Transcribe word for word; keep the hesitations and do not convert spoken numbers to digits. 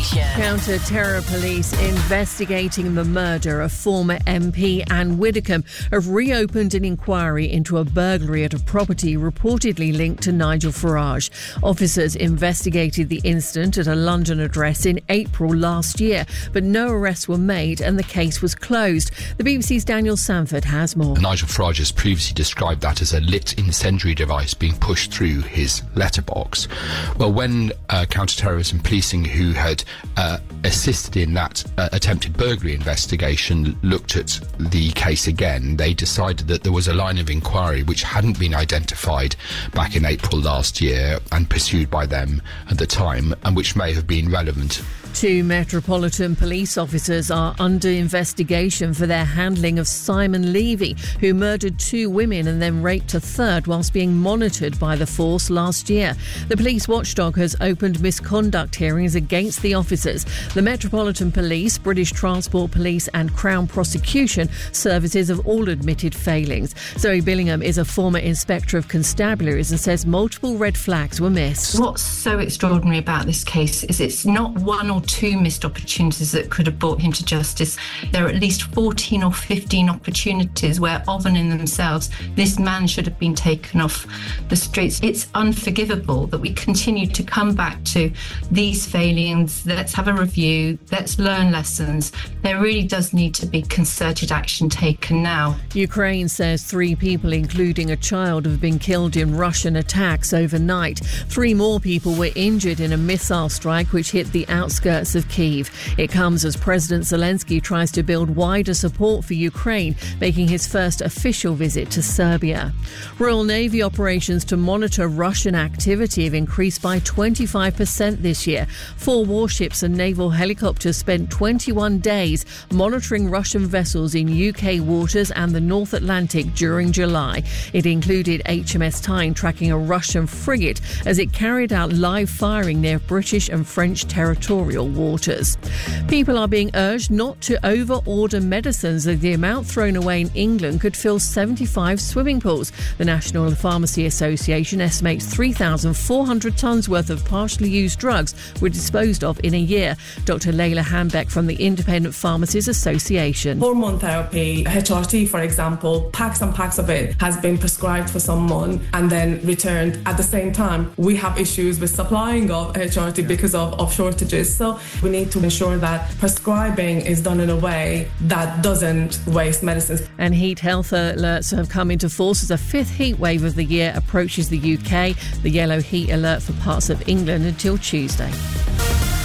Nation. Counter-terror police investigating the murder of former M P Anne Widdecombe have reopened an inquiry into a burglary at a property reportedly linked to Nigel Farage. Officers investigated the incident at a London address in April last year, but no arrests were made and the case was closed. The B B C's Daniel Sanford has more. Nigel Farage has previously described that as a lit incendiary device being pushed through his letterbox. Well, when uh, counter-terrorism policing, who had uh, assisted in that uh, attempted burglary investigation, looked at the case again, they decided that there was a line of inquiry which hadn't been identified back in April last year and pursued by them at the time, and which may have been relevant. Two Metropolitan Police officers are under investigation for their handling of Simon Levy, who murdered two women and then raped a third whilst being monitored by the force last year. The police watchdog has opened misconduct hearings against the officers. The Metropolitan Police, British Transport Police and Crown Prosecution Services have all admitted failings. Zoe Billingham is a former Inspector of Constabularies and says multiple red flags were missed. What's so extraordinary about this case is it's not one or two missed opportunities that could have brought him to justice. There are at least fourteen or fifteen opportunities where, of and in themselves, this man should have been taken off the streets. It's unforgivable that we continue to come back to these failings. Let's have a review. Let's learn lessons. There really does need to be concerted action taken now. Ukraine says three people, including a child, have been killed in Russian attacks overnight. Three more people were injured in a missile strike which hit the outskirts of Kyiv. It comes as President Zelensky tries to build wider support for Ukraine, making his first official visit to Serbia. Royal Navy operations to monitor Russian activity have increased by twenty-five percent this year. Four warships and naval helicopters spent twenty-one days monitoring Russian vessels in U K waters and the North Atlantic during July. It included H M S Tyne tracking a Russian frigate as it carried out live firing near British and French territorial waters. People are being urged not to over-order medicines as the amount thrown away in England could fill seventy-five swimming pools. The National Pharmacy Association estimates three thousand four hundred tonnes worth of partially used drugs were disposed of in a year. Doctor Leila Hanbeck from the Independent Pharmacies Association. Hormone therapy, H R T for example, packs and packs of it has been prescribed for someone and then returned. At the same time, we have issues with supplying of H R T because of, of shortages. So we need to ensure that prescribing is done in a way that doesn't waste medicines. And heat health alerts have come into force as a fifth heat wave of the year approaches the U K. The yellow heat alert for parts of England until Tuesday.